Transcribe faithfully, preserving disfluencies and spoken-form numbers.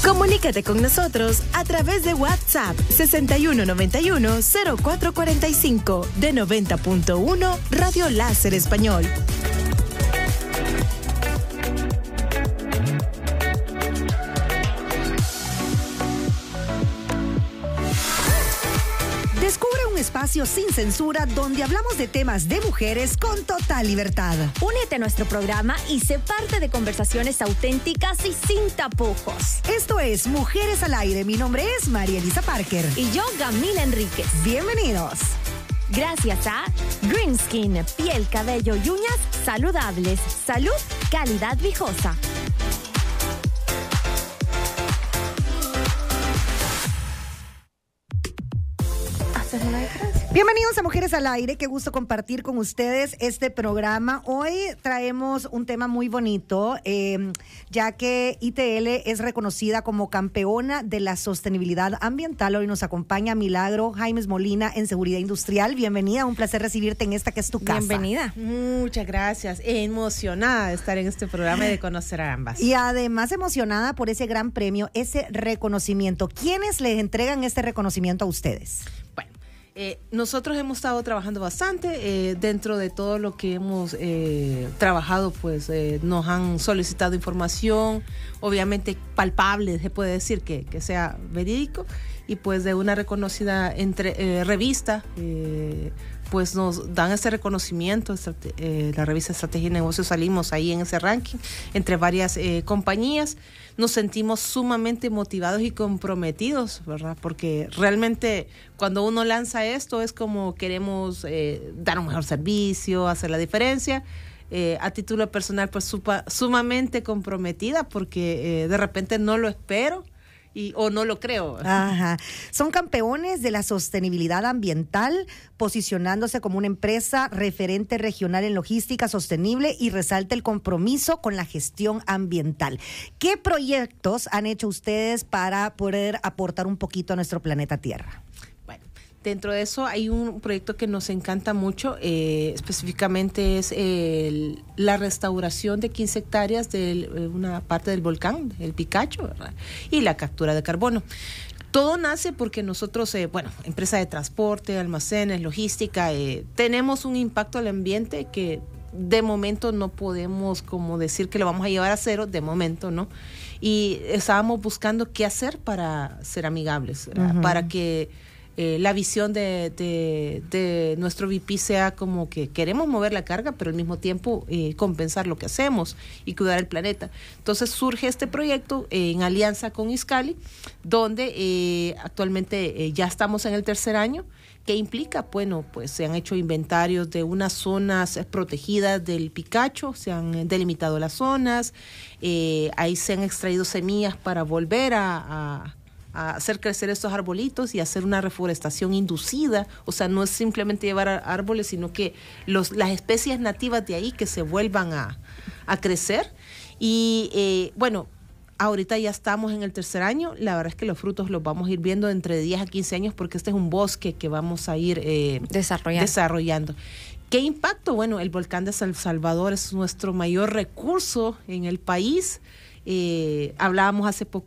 Comunícate con nosotros a través de WhatsApp sesenta y uno noventa y uno cero cuatro cuarenta y cinco de noventa punto uno Radio Láser Español. Descubre un espacio sin censura donde hablamos de temas de mujeres con total libertad. Únete a nuestro programa y sé parte de conversaciones auténticas y sin tapujos. Esto es Mujeres al Aire. Mi nombre es María Elisa Parker. Y yo, Gamila Enríquez. Bienvenidos. Gracias a Green Skin, piel, cabello y uñas saludables. Salud, calidad viejosa. Bienvenidos a Mujeres al Aire, qué gusto compartir con ustedes este programa. Hoy traemos un tema muy bonito, eh, ya que I T L es reconocida como campeona de la sostenibilidad ambiental. Hoy nos acompaña Milagro Jaimes Molina en Seguridad Industrial. Bienvenida, un placer recibirte en esta que es tu casa. Bienvenida. Muchas gracias, emocionada de estar en este programa y de conocer a ambas. Y además emocionada por ese gran premio, ese reconocimiento. ¿Quiénes les entregan este reconocimiento a ustedes? Bueno, Eh, nosotros hemos estado trabajando bastante eh, dentro de todo lo que hemos eh, trabajado, pues eh, nos han solicitado información, obviamente palpable, se puede decir que, que sea verídico, y pues de una reconocida entre, eh, revista, eh, pues nos dan ese reconocimiento, eh, la revista Estrategia y Negocios, salimos ahí en ese ranking entre varias eh, compañías. Nos sentimos sumamente motivados y comprometidos, ¿verdad? Porque realmente cuando uno lanza esto es como queremos eh, dar un mejor servicio, hacer la diferencia. Eh, a título personal, pues supa, sumamente comprometida porque eh, de repente no lo espero. Y, o no lo creo. Ajá. Son campeones de la sostenibilidad ambiental, posicionándose como una empresa referente regional en logística sostenible y resalta el compromiso con la gestión ambiental. ¿Qué proyectos han hecho ustedes para poder aportar un poquito a nuestro planeta Tierra? Dentro de eso hay un proyecto que nos encanta mucho, eh, específicamente es el, la restauración de quince hectáreas de una parte del volcán, el Picacho, ¿verdad? Y la captura de carbono. Todo nace porque nosotros, eh, bueno, empresa de transporte, almacenes, logística, eh, tenemos un impacto al ambiente que de momento no podemos como decir que lo vamos a llevar a cero, de momento, ¿no? Y estábamos buscando qué hacer para ser amigables, uh-huh. para que Eh, la visión de, de, de nuestro V P sea como que queremos mover la carga, pero al mismo tiempo eh, compensar lo que hacemos y cuidar el planeta. Entonces surge este proyecto eh, en alianza con Iscali, donde eh, actualmente eh, ya estamos en el tercer año. ¿Qué implica? Bueno, pues se han hecho inventarios de unas zonas protegidas del Picacho, se han delimitado las zonas, eh, ahí se han extraído semillas para volver a... a a hacer crecer estos arbolitos y hacer una reforestación inducida, o sea, no es simplemente llevar árboles, sino que los, las especies nativas de ahí que se vuelvan a, a crecer. Y eh, bueno, ahorita ya estamos en el tercer año, la verdad es que los frutos los vamos a ir viendo entre diez a quince años porque este es un bosque que vamos a ir eh, desarrollando. desarrollando. ¿Qué impacto? Bueno, el volcán de San Salvador es nuestro mayor recurso en el país. Eh, hablábamos hace poco